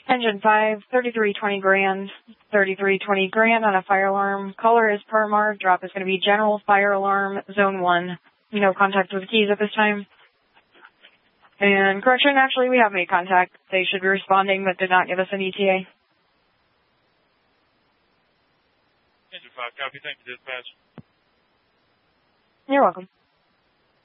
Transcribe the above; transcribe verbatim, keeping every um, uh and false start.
Engine five, thirty-three twenty grand, thirty-three twenty grand on a fire alarm. Caller is per mark. Drop is going to be general fire alarm, zone one. No contact with keys at this time. And correction, actually, we have made contact. They should be responding, but did not give us an E T A. Engine five, copy. Thank you, dispatch. You're welcome.